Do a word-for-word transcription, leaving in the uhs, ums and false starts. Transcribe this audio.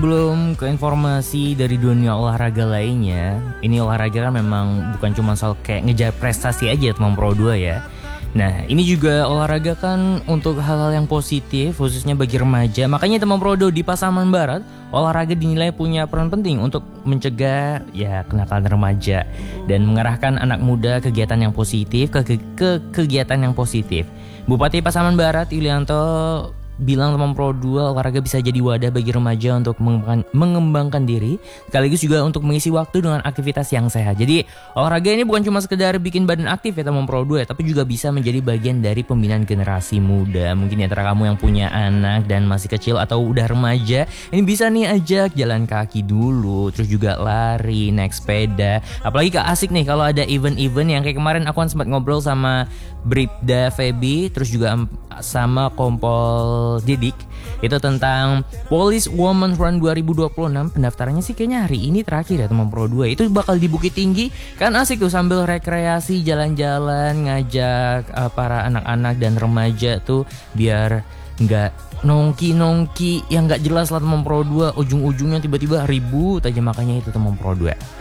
Belum ke informasi dari dunia olahraga lainnya. Ini olahraga kan memang bukan cuma soal kayak ngejar prestasi aja teman Pro dua ya. Nah ini juga olahraga kan untuk hal-hal yang positif khususnya bagi remaja. Makanya teman Pro dua di Pasaman Barat olahraga dinilai punya peran penting untuk mencegah ya kenakalan remaja dan mengarahkan anak muda kegiatan yang positif ke, ke, ke kegiatan yang positif. Bupati Pasaman Barat Yulianto bilang teman Pro dua olahraga bisa jadi wadah bagi remaja untuk mengembangkan, mengembangkan diri sekaligus juga untuk mengisi waktu dengan aktivitas yang sehat. Jadi olahraga ini bukan cuma sekedar bikin badan aktif ya teman Pro dua ya, tapi juga bisa menjadi bagian dari pembinaan generasi muda. Mungkin di antara kamu yang punya anak dan masih kecil atau udah remaja, ini bisa nih ajak jalan kaki dulu, terus juga lari, naik sepeda. Apalagi Kak asik nih kalau ada event-event yang kayak kemarin aku kan sempat ngobrol sama Bribda Feby, terus juga sama Kompol Didik itu tentang Police Women Run dua ribu dua puluh enam. Pendaftarannya sih kayaknya hari ini terakhir ya teman Pro dua. Itu bakal di Bukit Tinggi. Kan asik tuh sambil rekreasi jalan-jalan ngajak uh, para anak-anak dan remaja tuh biar nggak nongki-nongki yang nggak jelas lah teman Pro dua. Ujung-ujungnya tiba-tiba ribut aja, makanya itu teman Pro dua.